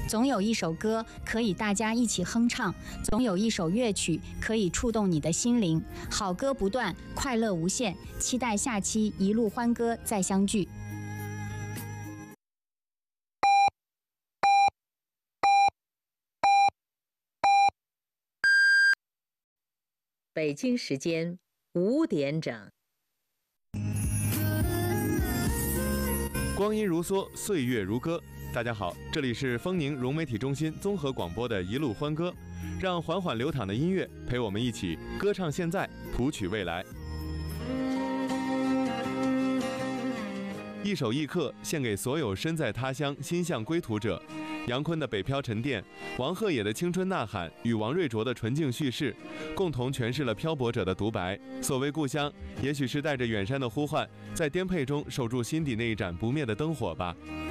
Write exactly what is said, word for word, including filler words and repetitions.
总有一首歌可以大家一起哼唱，总有一首乐曲可以触动你的心灵。好歌不断，快乐无限，期待下期一路欢歌再相聚。 北京时间五点整。 光阴如梭，岁月如歌。大家好，这里是丰宁融媒体中心综合广播的一路欢歌，让缓缓流淌的音乐陪我们一起歌唱现在，谱曲未来。一首一刻献给所有身在他乡心向归途者。杨坤的北漂沉淀，王鹤野的青春呐喊与王瑞卓的纯净叙事，共同诠释了漂泊者的独白。所谓故乡，也许是带着远山的呼唤，在颠沛中守住心底那一盏不灭的灯火吧。